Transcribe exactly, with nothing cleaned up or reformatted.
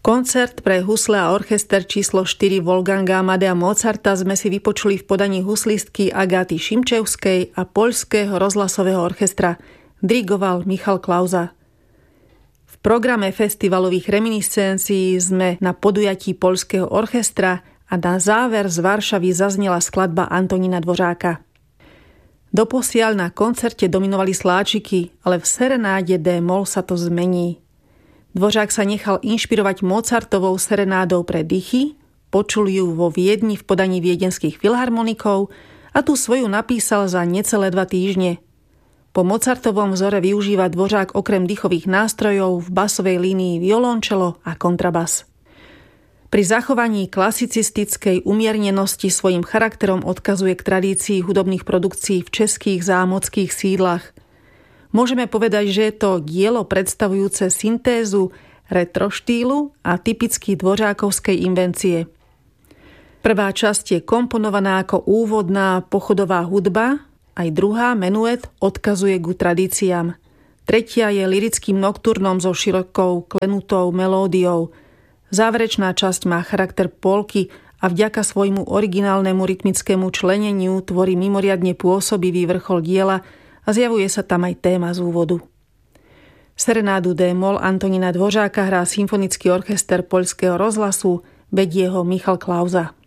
Koncert pre husle a orchester číslo štyri Wolfganga Amadea Mozarta sme si vypočuli v podaní huslistky Agaty Šimčevskej a Poľského rozhlasového orchestra. Dirigoval Michal Klauza. V programe festivalových reminiscencií sme na podujatí Poľského orchestra a na záver z Varšavy zaznela skladba Antonína Dvořáka. Doposiaľ na koncerte dominovali sláčiky, ale v serenáde D-moll sa to zmení. Dvořák sa nechal inšpirovať Mozartovou serenádou pre dychy, počul ju vo Viedni v podaní viedenských filharmonikov a tú svoju napísal za necelé dva týždne. Po Mozartovom vzore využíva Dvořák okrem dychových nástrojov v basovej línii violončelo a kontrabas. Pri zachovaní klasicistickej umiernenosti svojim charakterom odkazuje k tradícii hudobných produkcií v českých zámockých sídlach. Môžeme povedať, že je to dielo predstavujúce syntézu retro štýlu a typicky dvořákovskej invencie. Prvá časť je komponovaná ako úvodná pochodová hudba, aj druhá, menuet, odkazuje ku tradíciám. Tretia je lyrickým nokturnom so širokou klenutou melódiou. Záverečná časť má charakter polky a vďaka svojmu originálnemu rytmickému členeniu tvorí mimoriadne pôsobivý vrchol diela a zjavuje sa tam aj téma z úvodu. Serenádu D-moll Antonína Dvořáka hrá Symfonický orchester Poľského rozhlasu, vedie ho Michal Klauza.